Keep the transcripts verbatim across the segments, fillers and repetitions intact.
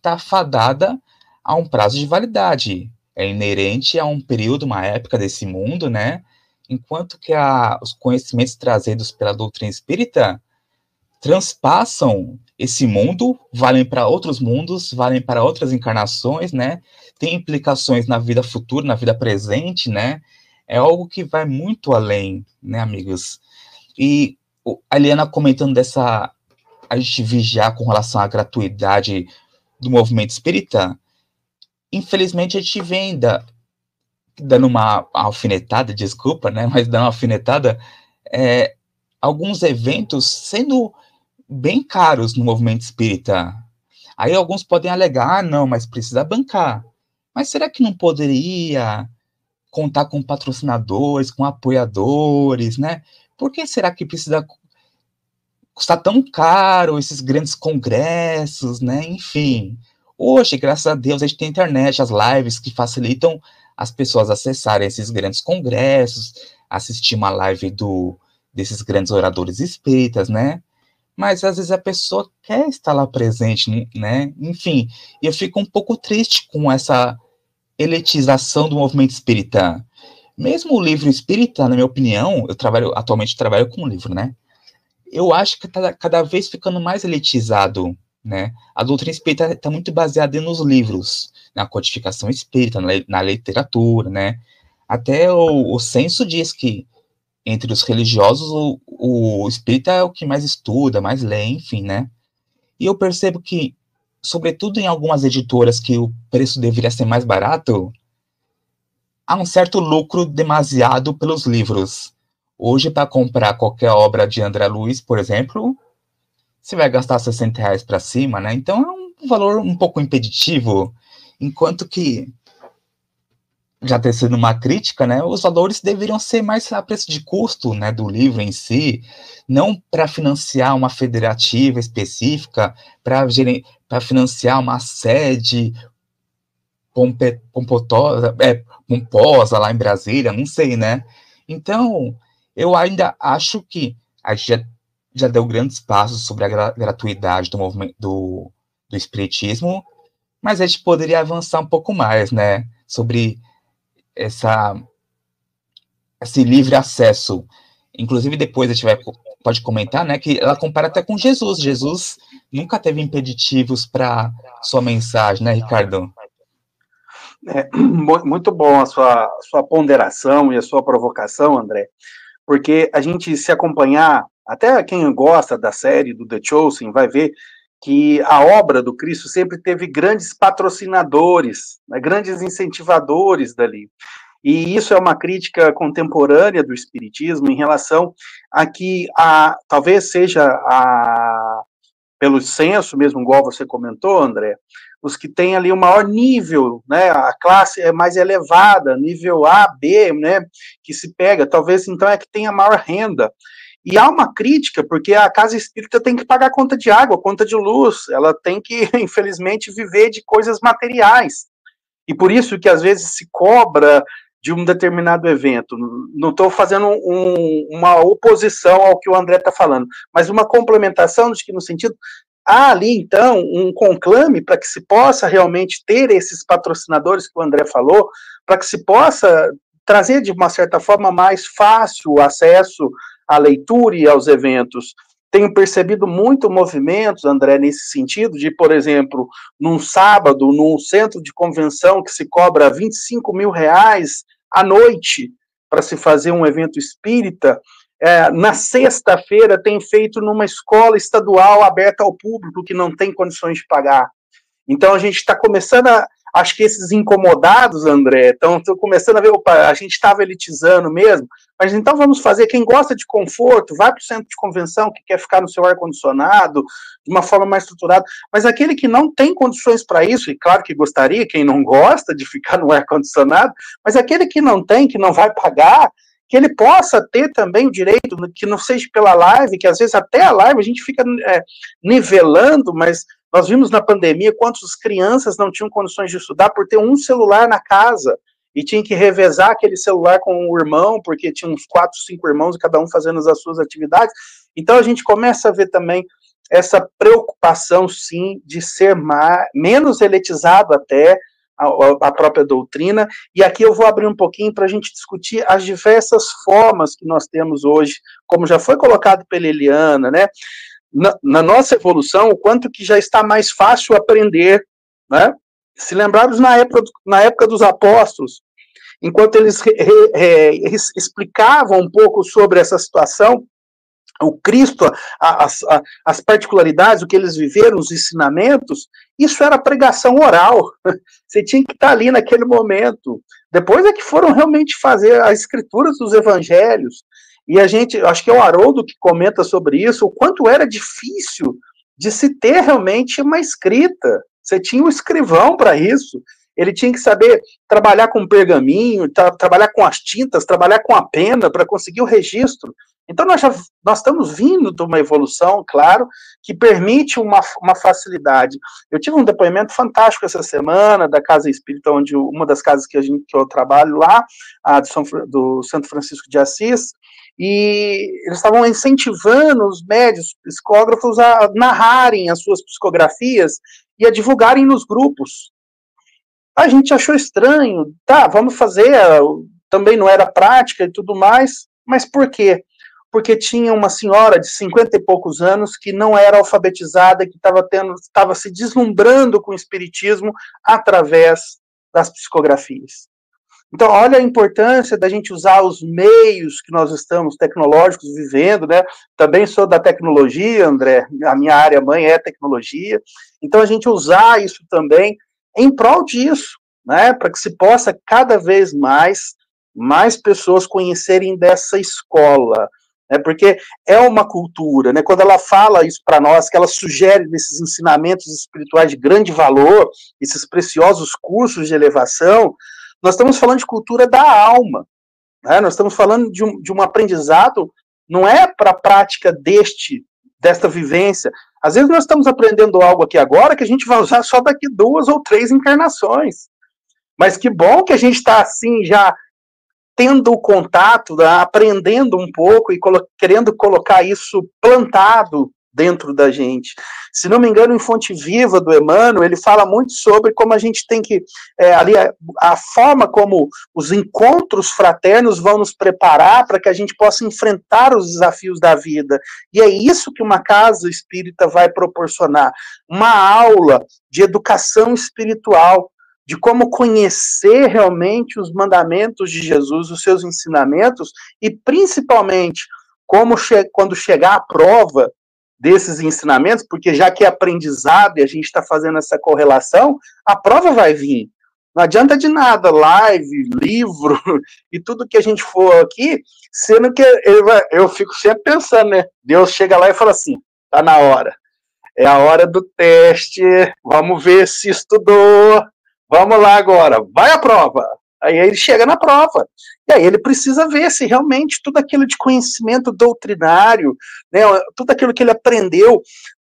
está fadada a um prazo de validade. É inerente a um período, uma época desse mundo, né? Enquanto que a, os conhecimentos trazidos pela doutrina espírita transpassam esse mundo, valem para outros mundos, valem para outras encarnações, né? Tem implicações na vida futura, na vida presente, né? É algo que vai muito além, né, amigos? E a Eliana comentando dessa, a gente vigiar com relação à gratuidade do movimento espírita, infelizmente a gente vem ainda dando uma alfinetada, desculpa, né, mas dando uma alfinetada, é, alguns eventos sendo bem caros no movimento espírita. Aí alguns podem alegar, ah, não, mas precisa bancar. Mas será que não poderia contar com patrocinadores, com apoiadores, né? Por que será que precisa custar tão caro esses grandes congressos, né? Enfim, hoje, graças a Deus, a gente tem a internet, as lives que facilitam as pessoas acessarem esses grandes congressos, assistir uma live do, desses grandes oradores espíritas, né? Mas às vezes a pessoa quer estar lá presente, né? Enfim, e eu fico um pouco triste com essa elitização do movimento espírita. Mesmo o livro espírita, na minha opinião, eu trabalho atualmente trabalho com um livro, né? Eu acho que está cada vez ficando mais elitizado, né? A doutrina espírita está muito baseada nos livros, na codificação espírita, na, na literatura, né? Até o, o censo diz que entre os religiosos o, o espírita é o que mais estuda, mais lê, enfim, né? E eu percebo que, sobretudo em algumas editoras que o preço deveria ser mais barato, há um certo lucro demasiado pelos livros. Hoje, para comprar qualquer obra de André Luiz, por exemplo, você vai gastar sessenta reais para cima, né? Então é um valor um pouco impeditivo, enquanto que, já tecendo uma crítica, né, os valores deveriam ser mais a preço de custo, né, do livro em si, não para financiar uma federativa específica, para financiar uma sede pompe, pompotosa, é, pomposa lá em Brasília, não sei, né? Então, eu ainda acho que a gente já, já deu grandes passos sobre a gra, gratuidade do movimento do, do espiritismo, mas a gente poderia avançar um pouco mais, né, sobre essa, esse livre acesso. Inclusive, depois a gente vai, pode comentar, né, que ela compara até com Jesus. Jesus nunca teve impeditivos para sua mensagem, né, Ricardo? É, muito bom a sua, a sua ponderação e a sua provocação, André, porque a gente se acompanhar, até quem gosta da série do The Chosen vai ver que a obra do Cristo sempre teve grandes patrocinadores, né, grandes incentivadores dali. E isso é uma crítica contemporânea do Espiritismo em relação a que a, talvez seja a, pelo censo mesmo, igual você comentou, André, os que têm ali o maior nível, né, a classe é mais elevada, nível A, B, né, que se pega, talvez então é que tenha maior renda. E há uma crítica, porque a casa espírita tem que pagar conta de água, conta de luz, ela tem que, infelizmente, viver de coisas materiais. E por isso que às vezes se cobra de um determinado evento. Não estou fazendo um, uma oposição ao que o André está falando, mas uma complementação de que no sentido, há ali então um conclame para que se possa realmente ter esses patrocinadores que o André falou, para que se possa trazer de uma certa forma mais fácil o acesso à leitura e aos eventos. Tenho percebido muito movimentos, André, nesse sentido, de, por exemplo, num sábado, num centro de convenção que se cobra vinte e cinco mil reais à noite para se fazer um evento espírita, é, na sexta-feira tem feito numa escola estadual aberta ao público que não tem condições de pagar. Então a gente está começando a, acho que esses incomodados, André, estão começando a ver, opa, a gente estava elitizando mesmo, mas então vamos fazer, quem gosta de conforto, vai para o centro de convenção, que quer ficar no seu ar-condicionado, de uma forma mais estruturada, mas aquele que não tem condições para isso, e claro que gostaria, quem não gosta de ficar no ar-condicionado, mas aquele que não tem, que não vai pagar, que ele possa ter também o direito, que não seja pela live, que às vezes até a live a gente fica é, nivelando, mas nós vimos na pandemia quantas crianças não tinham condições de estudar por ter um celular na casa, e tinha que revezar aquele celular com o irmão, porque tinha uns quatro, cinco irmãos, e cada um fazendo as suas atividades. Então a gente começa a ver também essa preocupação, sim, de ser mais, menos elitizado até a, a própria doutrina, e aqui eu vou abrir um pouquinho para a gente discutir as diversas formas que nós temos hoje, como já foi colocado pela Eliana, né, na, na nossa evolução, o quanto que já está mais fácil aprender, né, se lembrarmos na época, na época dos apóstolos, enquanto eles re, re, re, explicavam um pouco sobre essa situação, o Cristo, as, as particularidades, o que eles viveram, os ensinamentos, isso era pregação oral. Você tinha que estar ali naquele momento. Depois é que foram realmente fazer as escrituras dos evangelhos. E a gente, acho que é o Haroldo que comenta sobre isso, o quanto era difícil de se ter realmente uma escrita. Você tinha um escrivão para isso. Ele tinha que saber trabalhar com pergaminho, tra trabalhar com as tintas, trabalhar com a pena para conseguir o registro. Então, nós, já, nós estamos vindo de uma evolução, claro, que permite uma, uma facilidade. Eu tive um depoimento fantástico essa semana da Casa Espírita, onde uma das casas que, a gente, que eu trabalho lá, a do, São, do Santo Francisco de Assis, e eles estavam incentivando os médios, psicógrafos, a narrarem as suas psicografias e a divulgarem nos grupos. A gente achou estranho, tá, vamos fazer, também não era prática e tudo mais, mas por quê? Porque tinha uma senhora de cinquenta e poucos anos que não era alfabetizada, que estava tendo, estava se deslumbrando com o espiritismo através das psicografias. Então, olha a importância da gente usar os meios que nós estamos tecnológicos vivendo, né? Também sou da tecnologia, André, a minha área mãe é tecnologia, então a gente usar isso também em prol disso, né? Para que se possa cada vez mais, mais pessoas conhecerem dessa escola, né, porque é uma cultura, né, quando ela fala isso para nós, que ela sugere desses ensinamentos espirituais de grande valor, esses preciosos cursos de elevação, nós estamos falando de cultura da alma, né, nós estamos falando de um, de um aprendizado, não é para a prática deste, desta vivência, às vezes nós estamos aprendendo algo aqui agora que a gente vai usar só daqui duas ou três encarnações, mas que bom que a gente está assim já tendo o contato, né, aprendendo um pouco e colo querendo colocar isso plantado dentro da gente. Se não me engano, em Fonte Viva, do Emmanuel, ele fala muito sobre como a gente tem que, é, ali, a, a forma como os encontros fraternos vão nos preparar para que a gente possa enfrentar os desafios da vida. E é isso que uma casa espírita vai proporcionar, uma aula de educação espiritual, de como conhecer realmente os mandamentos de Jesus, os seus ensinamentos, e principalmente, como che quando chegar a prova desses ensinamentos, porque já que é aprendizado e a gente está fazendo essa correlação, a prova vai vir. Não adianta de nada, live, livro, e tudo que a gente for aqui, sendo que ele vai, eu fico sempre pensando, né? Deus chega lá e fala assim, tá na hora. É a hora do teste, vamos ver se estudou, vamos lá agora, vai à prova. Aí ele chega na prova. E aí ele precisa ver se realmente tudo aquilo de conhecimento doutrinário, né, tudo aquilo que ele aprendeu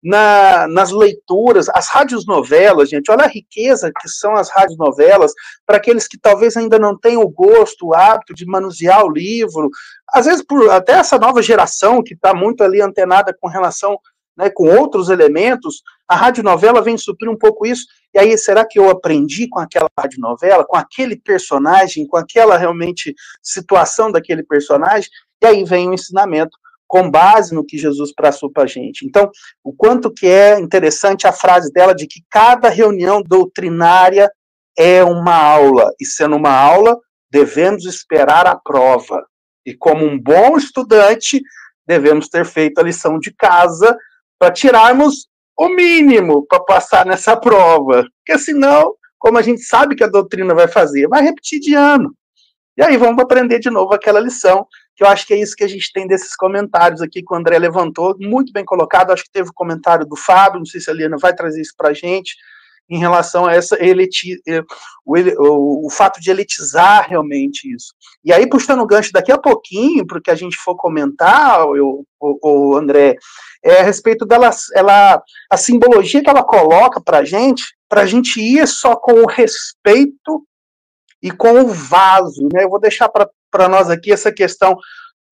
na, nas leituras, as radionovelas, gente, olha a riqueza que são as radionovelas, para aqueles que talvez ainda não tenham o gosto, o hábito de manusear o livro, às vezes por até essa nova geração que está muito ali antenada com relação, né, com outros elementos, a radionovela vem suprir um pouco isso, e aí, será que eu aprendi com aquela radionovela, com aquele personagem, com aquela realmente situação daquele personagem? E aí vem o ensinamento com base no que Jesus passou para a gente. Então, o quanto que é interessante a frase dela de que cada reunião doutrinária é uma aula, e sendo uma aula, devemos esperar a prova. E como um bom estudante, devemos ter feito a lição de casa para tirarmos o mínimo para passar nessa prova, porque senão, como a gente sabe que a doutrina vai fazer, vai repetir de ano, e aí vamos aprender de novo aquela lição, que eu acho que é isso que a gente tem desses comentários aqui que o André levantou, muito bem colocado, acho que teve o comentário do Fábio, não sei se a Liana vai trazer isso para a gente, em relação a essa eliti o, o, o fato de elitizar realmente isso. E aí, puxando o gancho daqui a pouquinho, para o que a gente for comentar, eu, o, o André, é a respeito dela, ela, a simbologia que ela coloca para a gente, para a gente ir só com o respeito e com o vaso, né? Eu vou deixar para nós aqui essa questão,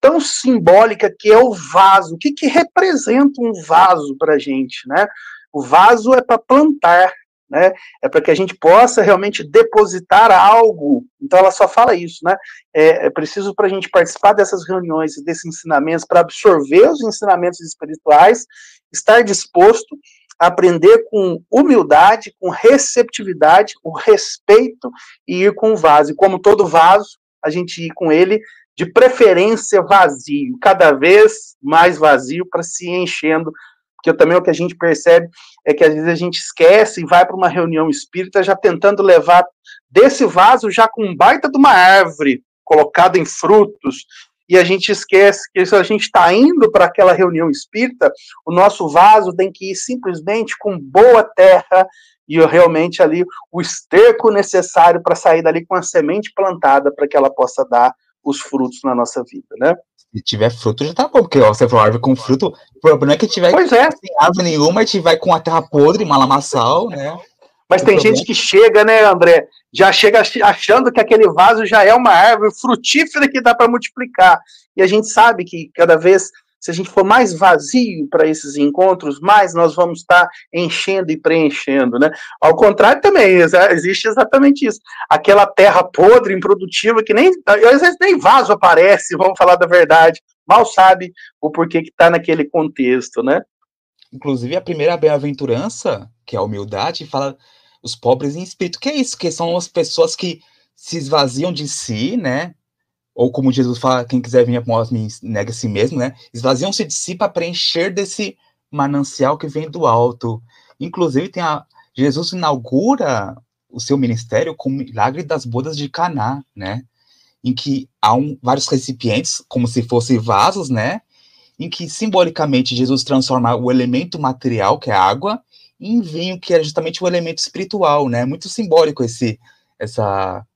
tão simbólica que é o vaso. O que, que representa um vaso para a gente, né? O vaso é para plantar, né? É para que a gente possa realmente depositar algo. Então ela só fala isso, né? É, é preciso para a gente participar dessas reuniões, desses ensinamentos, para absorver os ensinamentos espirituais, estar disposto a aprender com humildade, com receptividade, com respeito e ir com o vaso. E como todo vaso, a gente ir com ele de preferência vazio, cada vez mais vazio para se enchendo. Porque também o que a gente percebe é que às vezes a gente esquece e vai para uma reunião espírita já tentando levar desse vaso já com um baita de uma árvore colocada em frutos, e a gente esquece que se a gente está indo para aquela reunião espírita, o nosso vaso tem que ir simplesmente com boa terra e realmente ali o esterco necessário para sair dali com a semente plantada para que ela possa dar os frutos na nossa vida, né? Se tiver fruto, já tá bom, porque ó, você falou árvore com fruto, o problema é que tiver pois é. sem árvore nenhuma, a gente vai com a terra podre, uma lamaçal, né? Mas tem problema... gente que chega, né, André, já chega achando que aquele vaso já é uma árvore frutífera que dá para multiplicar. E a gente sabe que cada vez, se a gente for mais vazio para esses encontros, mais nós vamos estar enchendo e preenchendo, né? Ao contrário também, existe exatamente isso. Aquela terra podre, improdutiva, que nem, às vezes nem vaso aparece, vamos falar da verdade, mal sabe o porquê que está naquele contexto, né? Inclusive, a primeira bem-aventurança, que é a humildade, fala os pobres em espírito. Que é isso? Que são as pessoas que se esvaziam de si, né? Ou como Jesus fala, quem quiser vir após mim, nega a si mesmo, né? Esvaziam-se de si para preencher desse manancial que vem do alto. Inclusive, tem a, Jesus inaugura o seu ministério com o milagre das bodas de Caná, né? Em que há um, vários recipientes, como se fossem vasos, né? Em que, simbolicamente, Jesus transforma o elemento material, que é a água, em vinho, que é justamente o elemento espiritual, né? Muito simbólico esse, essa,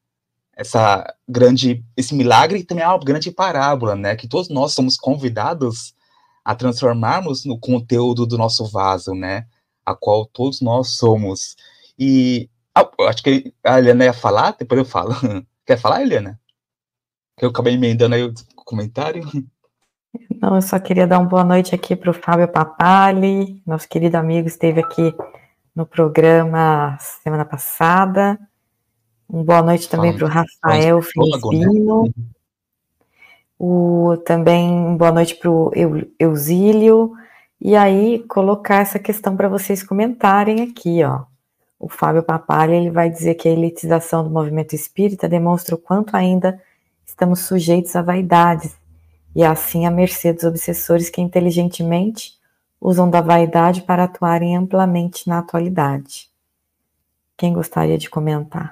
essa grande, esse milagre, e também é uma grande parábola, né? Que todos nós somos convidados a transformarmos no conteúdo do nosso vaso, né? A qual todos nós somos. E ah, acho que a Eliana ia falar, depois eu falo. Quer falar, Eliana? Que eu acabei emendando aí o comentário. Não, eu só queria dar uma boa noite aqui para o Fábio Papali, nosso querido amigo, esteve aqui no programa semana passada. Uma boa noite também para o Rafael Felizbino. Né? O, também uma boa noite para o Eusílio. E aí, colocar essa questão para vocês comentarem aqui, ó. O Fábio Papali, ele vai dizer que a elitização do movimento espírita demonstra o quanto ainda estamos sujeitos a vaidades, e assim à mercê dos obsessores que inteligentemente usam da vaidade para atuarem amplamente na atualidade. Quem gostaria de comentar?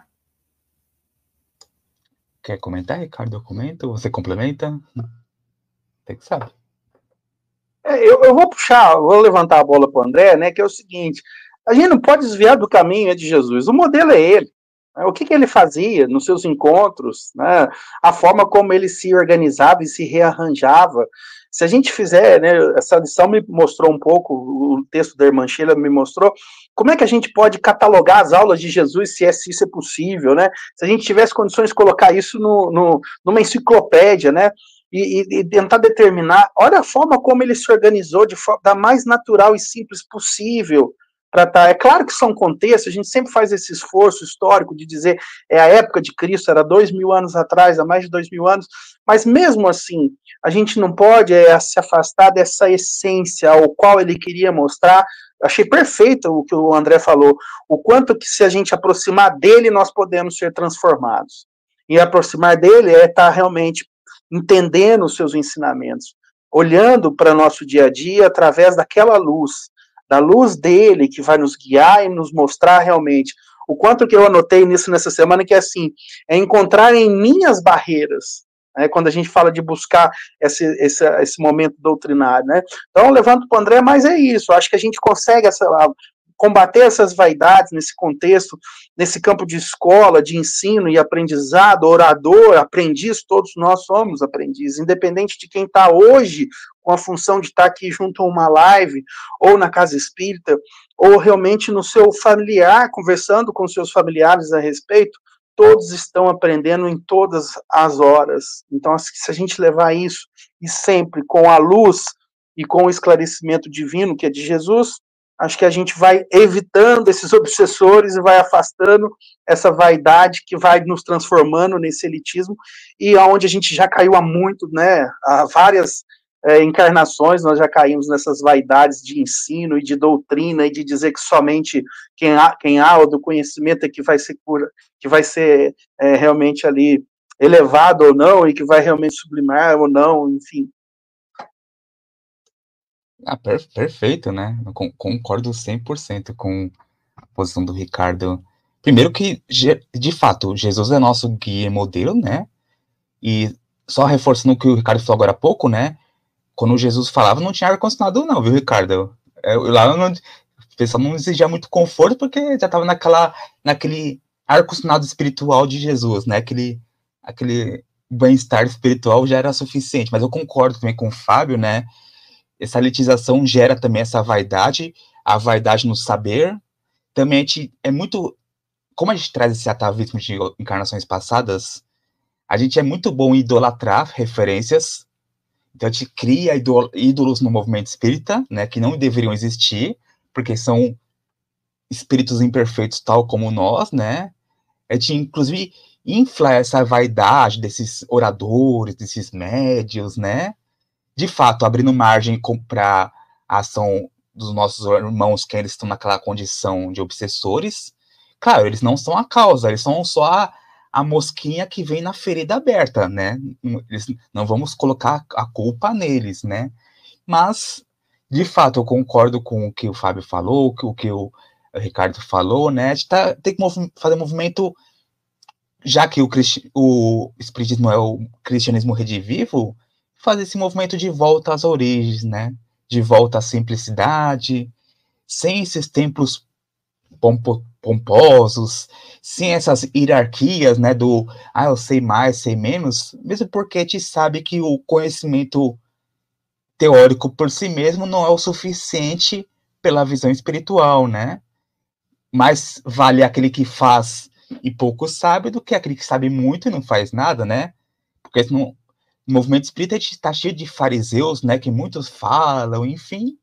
Quer comentar, Ricardo? Eu comento? Você complementa? Tem que saber. É, eu, eu vou puxar, vou levantar a bola para o André, né, que é o seguinte, a gente não pode desviar do caminho de Jesus, o modelo é ele. O que, que ele fazia nos seus encontros, né? A forma como ele se organizava e se rearranjava. Se a gente fizer, né, essa lição me mostrou um pouco, o texto da irmã Sheila me mostrou, como é que a gente pode catalogar as aulas de Jesus, se, é, se isso é possível, né? Se a gente tivesse condições de colocar isso no, no, numa enciclopédia, né? E, e, e tentar determinar, olha a forma como ele se organizou de forma da mais natural e simples possível. Tratar. É claro que são contextos, a gente sempre faz esse esforço histórico de dizer é a época de Cristo, era dois mil anos atrás, há mais de dois mil anos, mas mesmo assim, a gente não pode é, se afastar dessa essência ao qual ele queria mostrar. Achei perfeito o que o André falou, o quanto que se a gente aproximar dele, nós podemos ser transformados. E aproximar dele é estar realmente entendendo os seus ensinamentos, olhando para o nosso dia a dia através daquela luz, da luz dele, que vai nos guiar e nos mostrar realmente o quanto que eu anotei nisso nessa semana, que é assim, é encontrar em mim as barreiras, né, quando a gente fala de buscar esse, esse, esse momento doutrinário, né, então eu levanto para o André, mas é isso, acho que a gente consegue essa, combater essas vaidades nesse contexto, nesse campo de escola, de ensino e aprendizado, orador, aprendiz, todos nós somos aprendizes, independente de quem está hoje com a função de estar aqui junto a uma live, ou na casa espírita, ou realmente no seu familiar, conversando com seus familiares a respeito, todos estão aprendendo em todas as horas. Então, se a gente levar isso, e sempre com a luz e com o esclarecimento divino, que é de Jesus, acho que a gente vai evitando esses obsessores e vai afastando essa vaidade que vai nos transformando nesse elitismo, e aonde a gente já caiu há muito, né, há várias é, encarnações, nós já caímos nessas vaidades de ensino e de doutrina, e de dizer que somente quem há, quem há o do conhecimento é que vai ser, cura, que vai ser é, realmente ali elevado ou não, e que vai realmente sublimar ou não, enfim. Ah, per perfeito, né? Eu con concordo cem por cento com a posição do Ricardo. Primeiro que, de fato, Jesus é nosso guia e modelo, né? E só reforçando o que o Ricardo falou agora há pouco, né? Quando Jesus falava, não tinha ar-condicionado não, viu, Ricardo? É, lá não, o pessoal não exigia muito conforto, porque já estava naquela, naquele ar-condicionado espiritual de Jesus, né? Aquele, aquele bem-estar espiritual já era suficiente. Mas eu concordo também com o Fábio, né? Essa elitização gera também essa vaidade, a vaidade no saber. Também a gente é muito... Como a gente traz esse atavismo de encarnações passadas, a gente é muito bom em idolatrar referências. Então a gente cria ídolos no movimento espírita, né, que não deveriam existir, porque são espíritos imperfeitos tal como nós, né? A gente, inclusive, infla essa vaidade desses oradores, desses médios, né? De fato, abrindo margem para a ação dos nossos irmãos que eles estão naquela condição de obsessores. Claro, eles não são a causa, eles são só a, a mosquinha que vem na ferida aberta, né? Eles, não vamos colocar a culpa neles, né? Mas, de fato, eu concordo com o que o Fábio falou, o que o, o Ricardo falou, né? A gente tá, tem que mov fazer um movimento, já que o, o espiritismo é o cristianismo redivivo, fazer esse movimento de volta às origens, né? De volta à simplicidade, sem esses templos pompo, pomposos, sem essas hierarquias, né? Do, ah, eu sei mais, sei menos, mesmo porque a gente sabe que o conhecimento teórico por si mesmo não é o suficiente pela visão espiritual, né? Mais vale aquele que faz e pouco sabe do que aquele que sabe muito e não faz nada, né? Porque senão, o movimento espírita está cheio de fariseus, né, que muitos falam, enfim,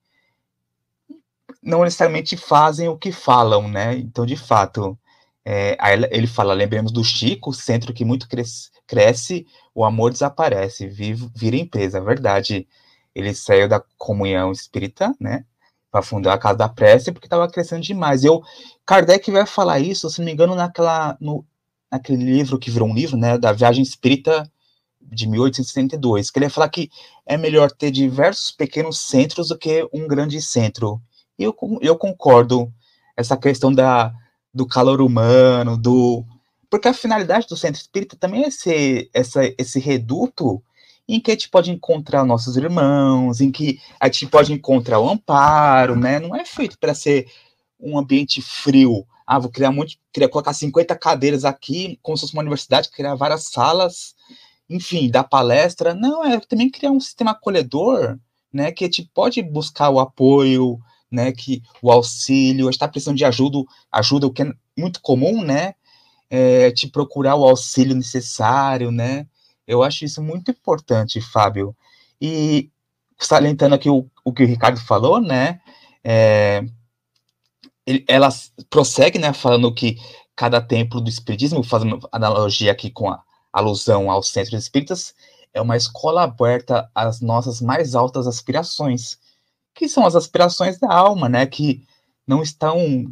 não necessariamente fazem o que falam, né? Então, de fato, é, ele fala, lembremos do Chico, centro que muito cresce, cresce o amor desaparece, vive, vira empresa, é verdade. Ele saiu da comunhão espírita, né, para fundar a Casa da Prece, porque estava crescendo demais. Eu, Kardec vai falar isso, se não me engano, naquela, no, naquele livro que virou um livro, né, da Viagem Espírita, de mil oitocentos e sessenta e dois, que ele ia falar que é melhor ter diversos pequenos centros do que um grande centro. E eu, eu concordo, essa questão da, do calor humano, do... Porque a finalidade do centro espírita também é ser essa, esse reduto em que a gente pode encontrar nossos irmãos, em que a gente pode encontrar o amparo, né? Não é feito para ser um ambiente frio. Ah, vou criar muito, queria colocar cinquenta cadeiras aqui, como se fosse uma universidade, criar várias salas, enfim, dar palestra. Não, é também criar um sistema acolhedor, né, que a gente pode buscar o apoio, né, que o auxílio, a gente está precisando de ajuda, ajuda, o que é muito comum, né, é, te procurar o auxílio necessário, né. Eu acho isso muito importante, Fábio. E salientando aqui o, o que o Ricardo falou, né, é, ele, ela prossegue, né, falando que cada templo do espiritismo, fazendo analogia aqui com a alusão aos centros espíritas, é uma escola aberta às nossas mais altas aspirações, que são as aspirações da alma, né, que não estão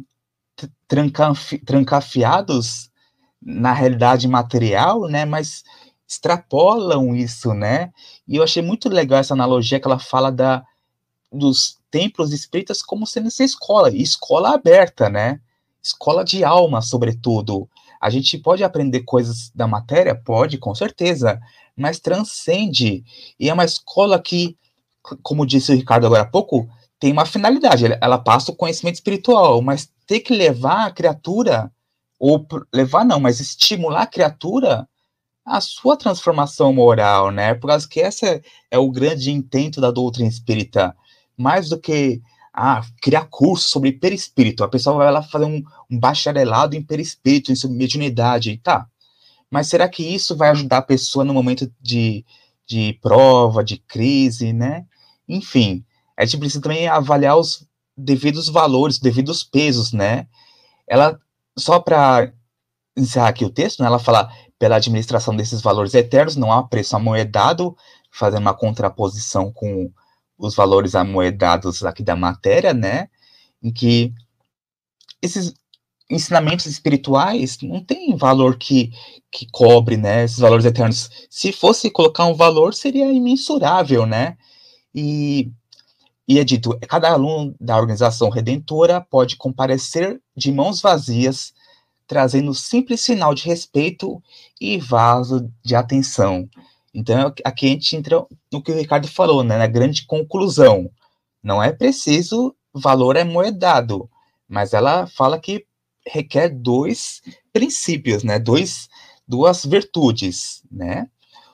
trancafiados na realidade material, né, mas extrapolam isso, né, e eu achei muito legal essa analogia que ela fala da, dos templos espíritas como sendo essa escola, e escola aberta, né, escola de alma, sobretudo. A gente pode aprender coisas da matéria? Pode, com certeza, mas transcende. E é uma escola que, como disse o Ricardo agora há pouco, tem uma finalidade. Ela passa o conhecimento espiritual, mas tem que levar a criatura, ou levar não, mas estimular a criatura à sua transformação moral, né? Por causa que esse é o grande intento da doutrina espírita. Mais do que ah, criar curso sobre perispírito. A pessoa vai lá fazer um, um bacharelado em perispírito, em mediunidade. Tá, mas será que isso vai ajudar a pessoa no momento de, de prova, de crise, né? Enfim, a gente precisa também avaliar os devidos valores, devidos pesos, né? Ela, só para encerrar aqui o texto, né, ela fala, pela administração desses valores eternos, não há preço amoedado, fazendo uma contraposição com os valores amoedados aqui da matéria, né? Em que esses ensinamentos espirituais não têm valor que, que cobre, né, esses valores eternos. Se fosse colocar um valor, seria imensurável, né? E, e é dito, cada aluno da organização redentora pode comparecer de mãos vazias, trazendo simples sinal de respeito e vaso de atenção. Então, aqui a gente entra no que o Ricardo falou, né, na grande conclusão. Não é preciso valor amoedado, mas ela fala que requer dois princípios, né? Dois, duas virtudes, né?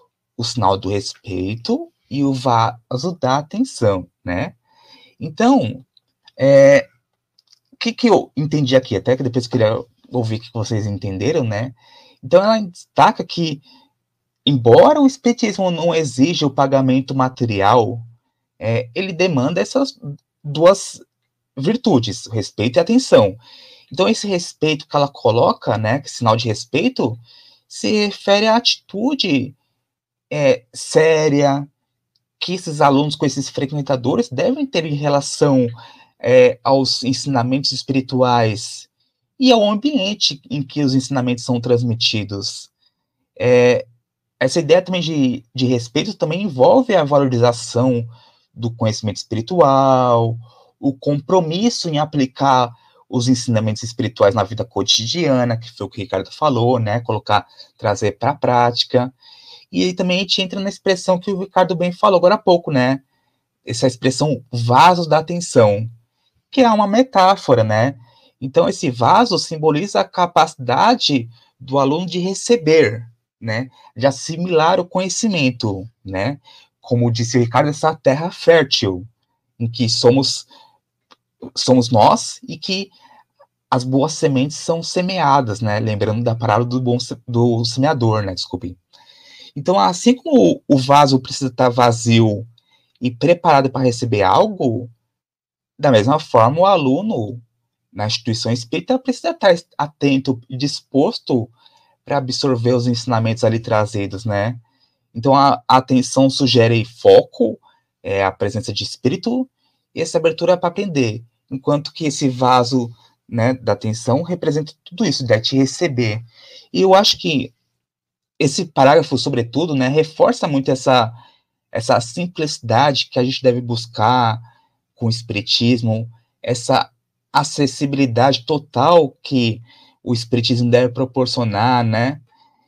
O sinal do respeito e o vaso da atenção, né? Então, é, o que, que eu entendi aqui, até que depois eu queria ouvir o que vocês entenderam, né? Então, ela destaca que, embora o espiritismo não exija o pagamento material, é, ele demanda essas duas virtudes, o respeito e a atenção. Então, esse respeito que ela coloca, né, que sinal de respeito, se refere à atitude é, séria que esses alunos com esses frequentadores devem ter em relação é, aos ensinamentos espirituais e ao ambiente em que os ensinamentos são transmitidos. É, essa ideia também de, de respeito também envolve a valorização do conhecimento espiritual, o compromisso em aplicar os ensinamentos espirituais na vida cotidiana, que foi o que o Ricardo falou, né? Colocar, trazer para a prática. E aí também a gente entra na expressão que o Ricardo bem falou agora há pouco, né? Essa expressão vasos da atenção, que é uma metáfora, né? Então, esse vaso simboliza a capacidade do aluno de receber, né? De assimilar o conhecimento, né? Como disse o Ricardo, essa terra fértil, em que somos somos nós e que as boas sementes são semeadas, né? Lembrando da parábola do bom do semeador, né? Desculpe. Então, assim como o vaso precisa estar vazio e preparado para receber algo, da mesma forma o aluno na instituição espírita precisa estar atento e disposto para absorver os ensinamentos ali trazidos, né? Então, a, a atenção sugere foco, é, a presença de espírito e essa abertura para aprender, enquanto que esse vaso, né, da atenção representa tudo isso, de te receber. E eu acho que esse parágrafo, sobretudo, né, reforça muito essa, essa simplicidade que a gente deve buscar com o espiritismo, essa acessibilidade total que o espiritismo deve proporcionar, né,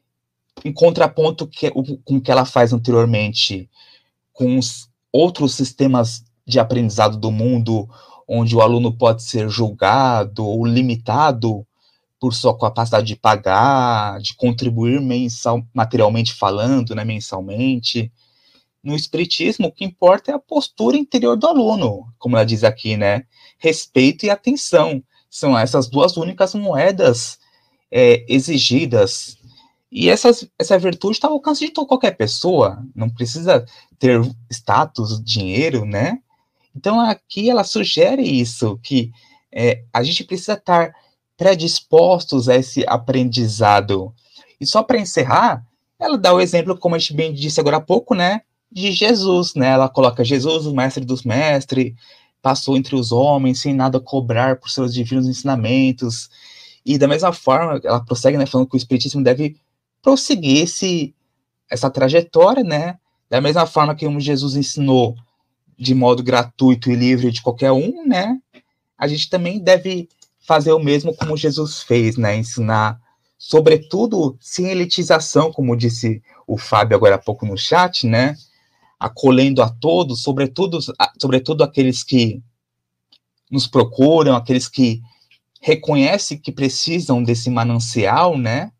em contraponto que, com o que ela faz anteriormente com os outros sistemas de aprendizado do mundo, onde o aluno pode ser julgado ou limitado por sua capacidade de pagar, de contribuir mensal, materialmente falando, né, mensalmente. No espiritismo, o que importa é a postura interior do aluno, como ela diz aqui, né? Respeito e atenção. São essas duas únicas moedas é, exigidas. E essas, essa virtude está ao alcance de qualquer pessoa, não precisa ter status, dinheiro, né? Então, aqui ela sugere isso, que é, a gente precisa estar predispostos a esse aprendizado. E só para encerrar, ela dá o exemplo, como a gente bem disse agora há pouco, né? De Jesus, né? Ela coloca Jesus, o mestre dos mestres, passou entre os homens sem nada cobrar por seus divinos ensinamentos. E da mesma forma, ela prossegue, né, falando que o espiritismo deve prosseguir esse, essa trajetória, né? Da mesma forma que Jesus ensinou de modo gratuito e livre de qualquer um, né? A gente também deve fazer o mesmo como Jesus fez, né? Ensinar, sobretudo, sem elitização, como disse o Fábio agora há pouco no chat, né? Acolhendo a todos, sobretudo, sobretudo aqueles que nos procuram, aqueles que reconhecem que precisam desse manancial, né?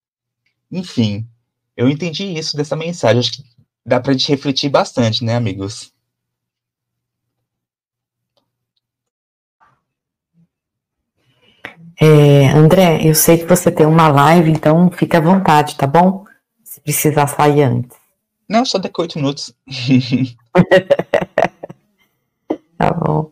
Enfim, eu entendi isso dessa mensagem. Acho que dá para a gente refletir bastante, né, amigos? É, André, eu sei que você tem uma live, então fica à vontade, tá bom? Se precisar sair antes. Não, só daqui a oito minutos. Tá bom.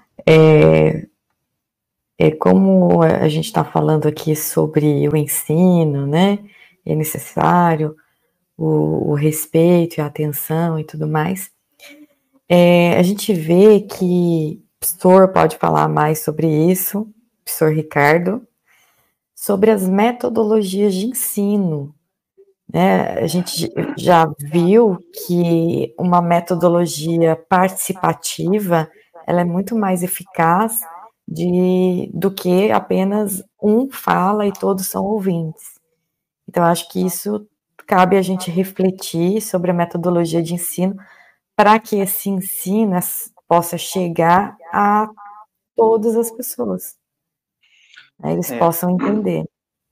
É, é como a gente está falando aqui sobre o ensino, né? É necessário o, o respeito e a atenção e tudo mais. É, a gente vê que o professor pode falar mais sobre isso, professor Ricardo, sobre as metodologias de ensino. Né? A gente já viu que uma metodologia participativa ela é muito mais eficaz de, do que apenas um fala e todos são ouvintes. Então, acho que isso cabe a gente refletir sobre a metodologia de ensino para que esse ensino possa chegar a todas as pessoas. Né? Eles é. possam entender.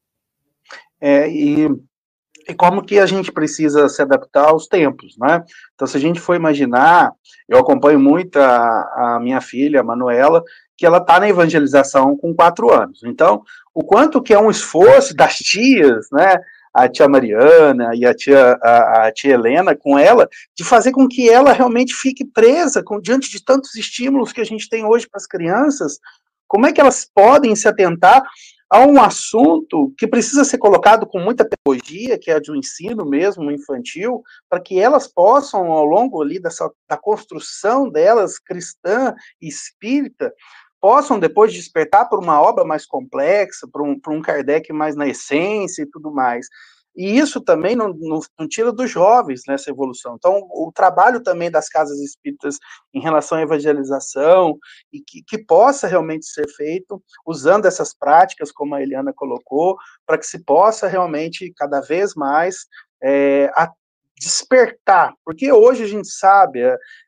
É, e, e como que a gente precisa se adaptar aos tempos, né? Então, se a gente for imaginar, eu acompanho muito a, a minha filha, a Manuela, que ela está na evangelização com quatro anos. Então, o quanto que é um esforço das tias, né? A tia Mariana e a tia, a, a tia Helena com ela, de fazer com que ela realmente fique presa com, diante de tantos estímulos que a gente tem hoje para as crianças. Como é que elas podem se atentar a um assunto que precisa ser colocado com muita pedagogia, que é a de um ensino mesmo, infantil, para que elas possam, ao longo ali dessa, da construção delas, cristã e espírita, possam depois despertar por uma obra mais complexa, por um, por um Kardec mais na essência e tudo mais. E isso também não, não, não tira dos jovens nessa evolução. Então, o trabalho também das casas espíritas em relação à evangelização, e que, que possa realmente ser feito usando essas práticas, como a Eliana colocou, para que se possa realmente, cada vez mais, é, a, despertar, porque hoje a gente sabe,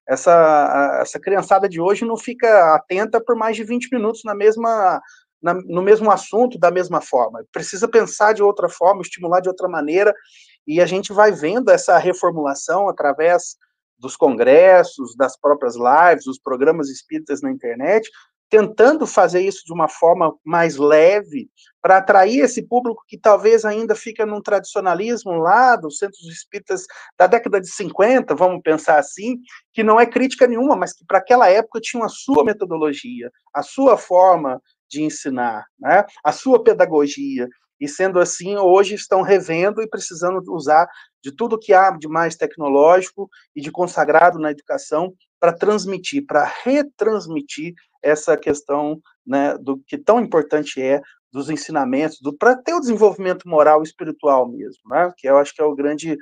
essa, essa criançada de hoje não fica atenta por mais de vinte minutos na mesma, na, no mesmo assunto, da mesma forma, precisa pensar de outra forma, estimular de outra maneira, e a gente vai vendo essa reformulação através dos congressos, das próprias lives, dos programas espíritas na internet, tentando fazer isso de uma forma mais leve, para atrair esse público que talvez ainda fica num tradicionalismo lá dos centros espíritas da década de cinquenta, vamos pensar assim, que não é crítica nenhuma, mas que para aquela época tinha a sua metodologia, a sua forma de ensinar, né? A sua pedagogia, e sendo assim, hoje estão revendo e precisando usar de tudo que há de mais tecnológico e de consagrado na educação para transmitir, para retransmitir essa questão, né, do que tão importante é dos ensinamentos, para ter o desenvolvimento moral e espiritual mesmo, né, que eu acho que é o grande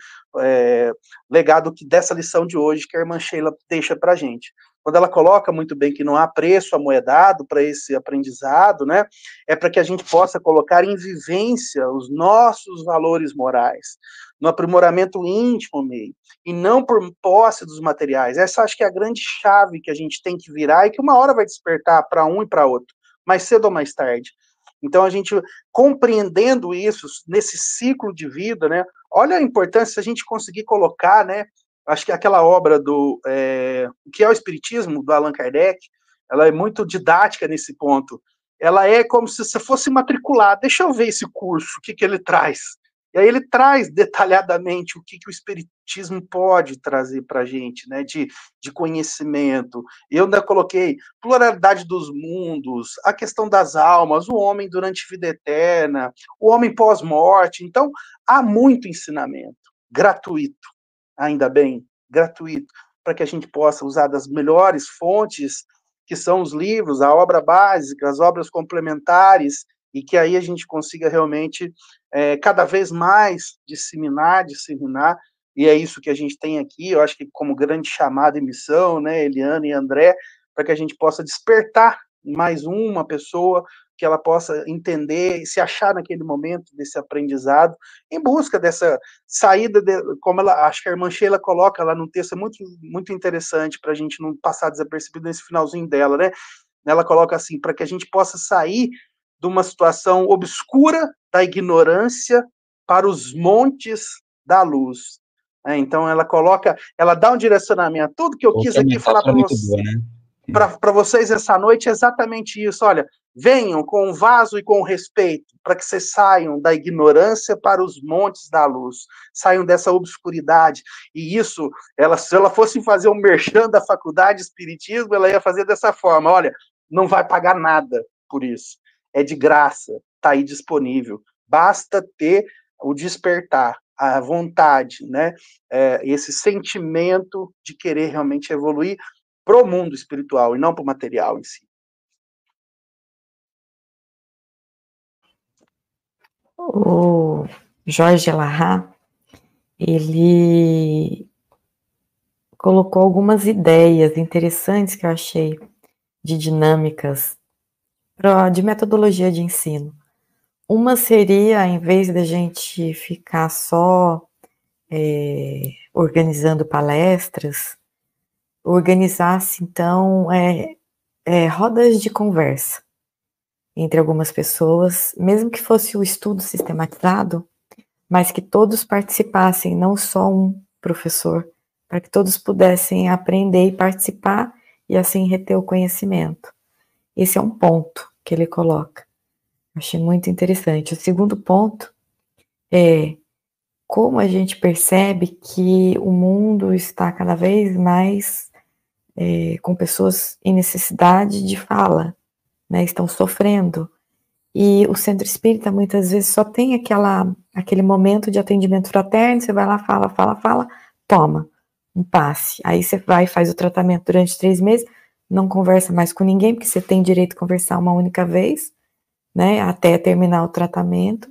é, legado que dessa lição de hoje que a irmã Sheila deixa para a gente. Quando ela coloca muito bem que não há preço amoedado para esse aprendizado, né, é para que a gente possa colocar em vivência os nossos valores morais, no aprimoramento íntimo meio, e não por posse dos materiais. Essa acho que é a grande chave que a gente tem que virar e que uma hora vai despertar para um e para outro, mais cedo ou mais tarde. Então, a gente, compreendendo isso, nesse ciclo de vida, né, olha a importância se a gente conseguir colocar, né, acho que aquela obra do, é, o que é o Espiritismo, do Allan Kardec, ela é muito didática nesse ponto. Ela é como se você fosse matricular, deixa eu ver esse curso, o que, que ele traz. E aí ele traz detalhadamente o que, que o Espiritismo pode trazer para a gente, né, de, de conhecimento. Eu ainda coloquei pluralidade dos mundos, a questão das almas, o homem durante a vida eterna, o homem pós-morte. Então, há muito ensinamento, gratuito, ainda bem, gratuito, para que a gente possa usar das melhores fontes, que são os livros, a obra básica, as obras complementares, e que aí a gente consiga realmente é, cada vez mais disseminar, disseminar, e é isso que a gente tem aqui, eu acho que como grande chamada e missão, né, Eliana e André, para que a gente possa despertar mais uma pessoa, que ela possa entender e se achar naquele momento desse aprendizado, em busca dessa saída, de, como ela, acho que a irmã Sheila coloca lá no texto, é muito, muito interessante para a gente não passar desapercebido nesse finalzinho dela, né? Ela coloca assim, para que a gente possa sair de uma situação obscura da ignorância para os montes da luz. É, então ela coloca, ela dá um direcionamento, tudo que eu quis aqui falar para vocês. Né? para vocês essa noite é exatamente isso. Olha, venham com o vaso e com o respeito, para que vocês saiam da ignorância para os montes da luz, saiam dessa obscuridade. E isso, ela, se ela fosse fazer um merchan da faculdade de Espiritismo, ela ia fazer dessa forma: olha, não vai pagar nada por isso, é de graça, está aí disponível, basta ter o despertar, a vontade, né? É, esse sentimento de querer realmente evoluir para o mundo espiritual e não para o material em si. O Jorge Lahá, ele colocou algumas ideias interessantes que eu achei de dinâmicas pra, de metodologia de ensino. Uma seria, em vez da gente ficar só é, organizando palestras, organizasse, então, é, é, rodas de conversa entre algumas pessoas, mesmo que fosse o estudo sistematizado, mas que todos participassem, não só um professor, para que todos pudessem aprender e participar e assim reter o conhecimento. Esse é um ponto que ele coloca. Achei muito interessante. O segundo ponto é como a gente percebe que o mundo está cada vez mais é, com pessoas em necessidade de fala, né, estão sofrendo. E o centro espírita muitas vezes só tem aquela, aquele momento de atendimento fraterno, você vai lá, fala, fala, fala, toma um passe. Aí você vai e faz o tratamento durante três meses, não conversa mais com ninguém, porque você tem direito a conversar uma única vez, né, até terminar o tratamento.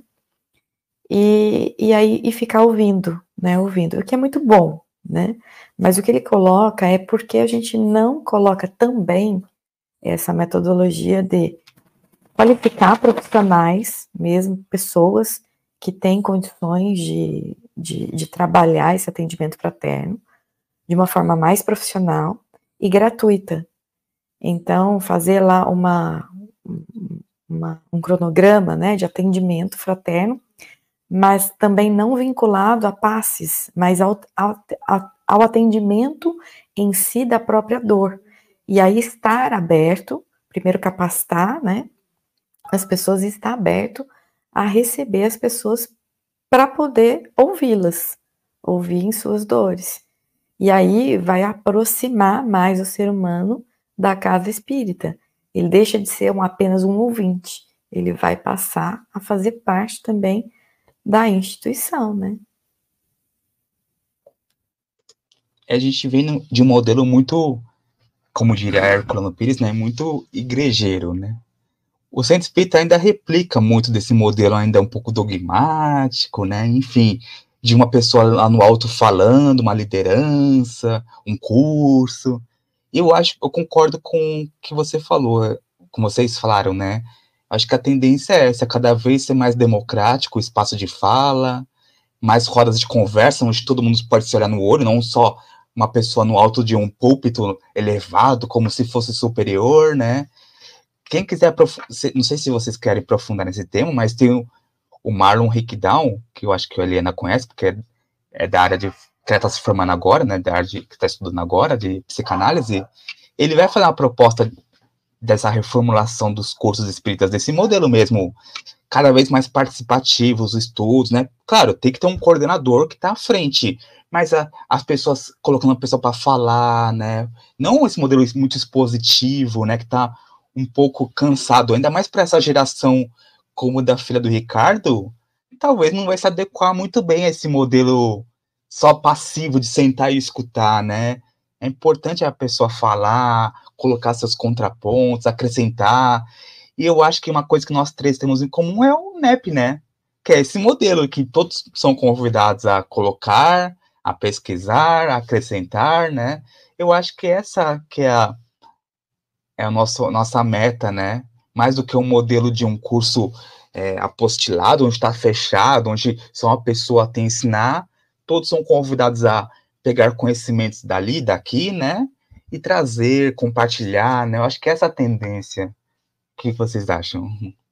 E, e aí e ficar ouvindo, né, ouvindo, o que é muito bom, né, mas o que ele coloca é porque a gente não coloca também essa metodologia de qualificar profissionais, mesmo pessoas que têm condições de, de, de trabalhar esse atendimento fraterno de uma forma mais profissional e gratuita. Então, fazer lá uma, uma, um cronograma, né, de atendimento fraterno, mas também não vinculado a passes, mas ao, ao, ao atendimento em si da própria dor. E aí estar aberto, primeiro capacitar, né, as pessoas, e estar aberto a receber as pessoas para poder ouvi-las, ouvir em suas dores. E aí vai aproximar mais o ser humano da casa espírita. Ele deixa de ser um, apenas um ouvinte, ele vai passar a fazer parte também da instituição, né? A gente vem de um modelo muito, como diria Herculano Pires, né, muito igrejeiro, né? O centro espírita ainda replica muito desse modelo, ainda um pouco dogmático, né? Enfim, de uma pessoa lá no alto falando, uma liderança, um curso. E eu acho, eu concordo com o que você falou, como vocês falaram, né? Acho que a tendência é essa, cada vez ser mais democrático, o espaço de fala, mais rodas de conversa, onde todo mundo pode se olhar no olho, não só uma pessoa no alto de um púlpito elevado, como se fosse superior, né? Quem quiser, não sei se vocês querem aprofundar nesse tema, mas tem o, o Marlon Rickdown, que eu acho que a Eliana conhece, porque é, é da área de, que ela está se formando agora, né, da área de, que está estudando agora, de psicanálise. Ele vai fazer uma proposta dessa reformulação dos cursos espíritas, desse modelo mesmo, cada vez mais participativos, os estudos, né? Claro, tem que ter um coordenador que está à frente, mas a, as pessoas, colocando a pessoa para falar, né? Não esse modelo muito expositivo, né, que está um pouco cansado, ainda mais para essa geração como da filha do Ricardo, talvez não vai se adequar muito bem a esse modelo só passivo de sentar e escutar, né? É importante a pessoa falar, colocar seus contrapontos, acrescentar. E eu acho que uma coisa que nós três temos em comum é o N E P, né? Que é esse modelo que todos são convidados a colocar, a pesquisar, a acrescentar, né? Eu acho que essa que é a é a nossa, nossa meta, né? Mais do que um modelo de um curso é, apostilado, onde está fechado, onde só uma pessoa tem que ensinar, todos são convidados a pegar conhecimentos dali, daqui, né? E trazer, compartilhar, né? Eu acho que essa é a tendência. O que vocês acham?